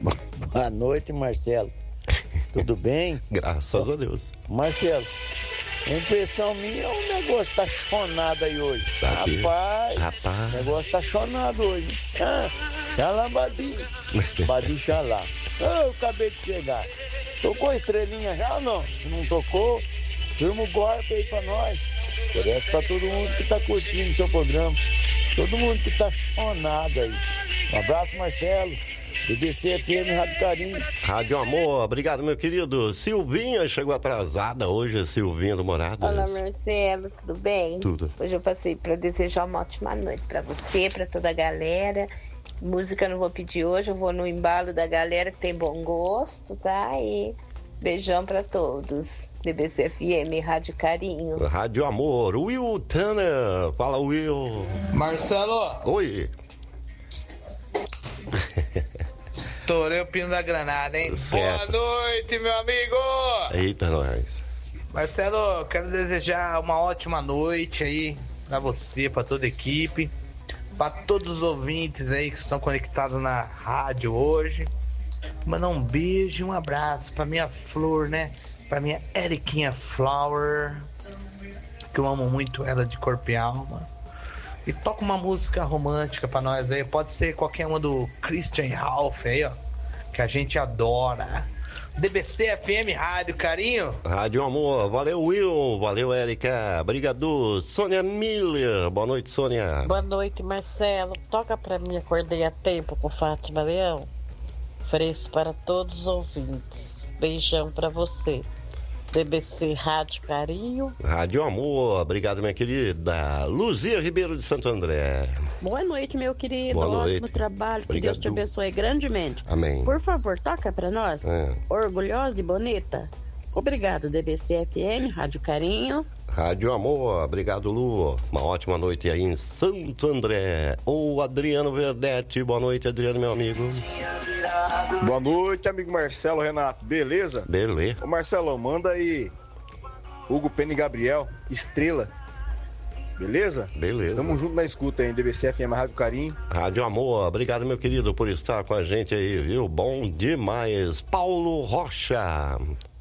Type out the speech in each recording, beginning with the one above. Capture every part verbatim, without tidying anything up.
Boa noite, Marcelo. Tudo bem? Graças a Deus. Marcelo, a impressão minha é um negócio tá chonado aí hoje. Tá aqui. Rapaz, Rapaz. o negócio tá chonado hoje. Ah, xalá, Badi. Badi, xalá. Ah, eu acabei de chegar. Tocou a estrelinha já ou não? Se não tocou, firma o golpe aí pra nós. Parece pra todo mundo que tá curtindo o seu programa. Todo mundo que tá chonado aí. Um abraço, Marcelo. B B C F M, Rádio Carinho. Rádio Amor, obrigado, meu querido. Silvinha chegou atrasada hoje, Silvinha do Moradas. Olá, Marcelo, tudo bem? Tudo. Hoje eu passei para desejar uma ótima noite para você, para toda a galera. Música eu não vou pedir hoje, eu vou no embalo da galera que tem bom gosto, tá? E beijão para todos. D B C F M, Rádio Carinho. Rádio Amor, Will Tanner. Fala, Will. Marcelo. Oi. Estourei o pino da granada, hein? Certo. Boa noite, meu amigo! Eita, nós. Marcelo, quero desejar uma ótima noite aí pra você, pra toda a equipe, pra todos os ouvintes aí que estão conectados na rádio hoje. Mandar um beijo e um abraço pra minha flor, né? Pra minha Eriquinha Flower, que eu amo muito ela de corpo e alma. E toca uma música romântica pra nós aí. Pode ser qualquer uma do Christian Ralph aí, ó, que a gente adora. D B C F M Rádio Carinho. Rádio Amor, valeu, Will. Valeu, Érica. Obrigado. Sônia Miller. Boa noite, Sônia. Boa noite, Marcelo. Toca pra mim, acordei a tempo com Fátima Leão. Fresco para todos os ouvintes. Beijão pra você. D B C Rádio Carinho. Rádio Amor, obrigado, minha querida. Luzia Ribeiro de Santo André. Boa noite, meu querido. Boa noite. Ótimo trabalho. Obrigado. Que Deus te abençoe grandemente. Amém. Por favor, toca pra nós. É. Orgulhosa e bonita. Obrigado, D B C F M, Rádio Carinho. Rádio Amor, obrigado, Lu. Uma ótima noite aí em Santo André. O Adriano Verdete. Boa noite, Adriano, meu amigo. Boa noite, amigo Marcelo, Renato. Beleza? Beleza. Ô, Marcelo, manda aí Hugo Pena e Gabriel, Estrela. Beleza? Beleza. Tamo junto na escuta aí, D B C F M, Rádio Carinho. Rádio Amor, obrigado, meu querido, por estar com a gente aí, viu? Bom demais. Paulo Rocha.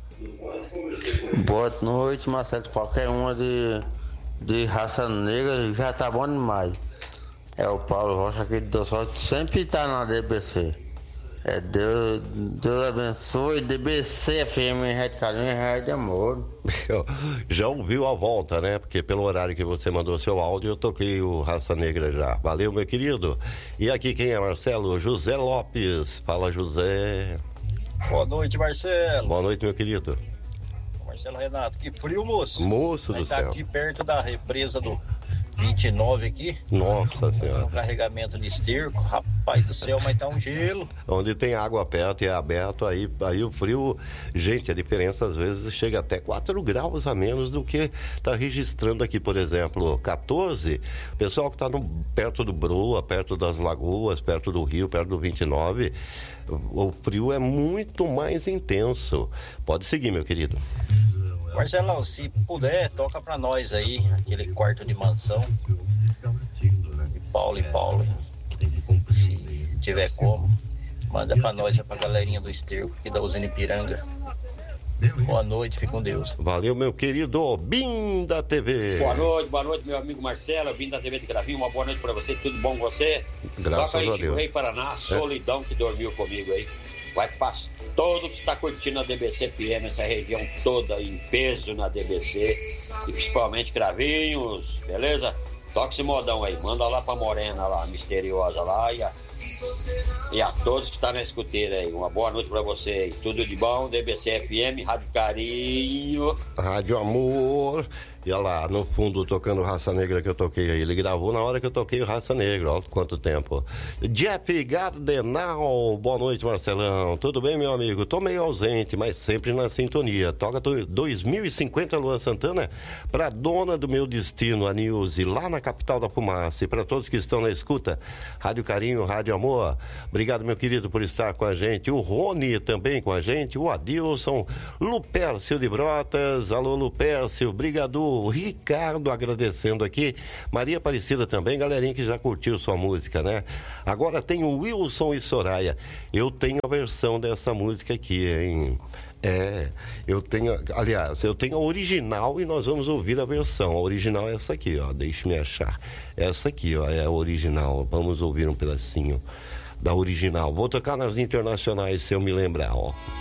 Boa noite, Marcelo. Qualquer uma de, de raça negra já tá bom demais. É o Paulo Rocha aqui do Sorte, sempre tá na D B C. É Deus, Deus abençoe, D B C F M, Rádio Carinho, Rádio Amor. Já ouviu a volta, né? Porque pelo horário que você mandou seu áudio, eu toquei o Raça Negra já. Valeu, meu querido. E aqui quem é, Marcelo? José Lopes. Fala, José. Boa noite, Marcelo. Boa noite, meu querido. Marcelo Renato, que frio, moço. Moço do tá céu. Aqui perto da represa do vinte e nove aqui. Nossa Senhora. Um carregamento de esterco, rapaz do céu, mas tá um gelo. Onde tem água perto e é aberto, aí, aí o frio, gente, a diferença às vezes chega até quatro graus a menos do que tá registrando aqui, por exemplo, quatorze. Pessoal que tá no, perto do Broa, perto das lagoas, perto do rio, perto do vinte e nove, o, o frio é muito mais intenso. Pode seguir, meu querido. Marcelão, se puder, toca pra nós aí, aquele quarto de mansão. De Paulo e Paulo. Se tiver como, manda pra nós, é pra galerinha do esterco aqui da usina Ipiranga. Boa noite, fique com Deus. Valeu, meu querido Bim da T V. Boa noite, boa noite, meu amigo Marcelo, Bim da T V de Cravinho. Uma boa noite pra você, tudo bom com você? Graças Toca aí, a Chico Deus. Rei Paraná, Solidão, é. Que dormiu comigo aí. Vai pra todo que está curtindo a D B C F M, essa região toda em peso na D B C, e principalmente Cravinhos, beleza? Toca esse modão aí, manda lá pra Morena lá, misteriosa lá, e a, e a todos que estão tá na escuteira aí. Uma boa noite pra você aí, tudo de bom, D B C F M, Rádio Carinho. Rádio Amor. E olha lá, no fundo, tocando Raça Negra que eu toquei aí. Ele gravou na hora que eu toquei o Raça Negra. Olha quanto tempo. Jeff Gardenal. Boa noite, Marcelão. Tudo bem, meu amigo? Tô meio ausente, mas sempre na sintonia. Toca dois mil e cinquenta, Luan Santana, pra dona do meu destino, a Nilce, lá na capital da fumaça. E pra todos que estão na escuta, Rádio Carinho, Rádio Amor. Senhor. Obrigado, meu querido, por estar com a gente. O Rony também com a gente. O Adilson, Lupércio de Brotas. Alô, Lupércio. Obrigado. O Ricardo agradecendo aqui. Maria Aparecida também, galerinha que já curtiu sua música, né? Agora tem o Wilson e Soraya. Eu tenho a versão dessa música aqui, hein? É, eu tenho, aliás, eu tenho a original e nós vamos ouvir a versão. A original é essa aqui, ó, deixe-me achar. Essa aqui, ó, é a original. Vamos ouvir um pedacinho da original. Vou tocar nas internacionais se eu me lembrar, ó.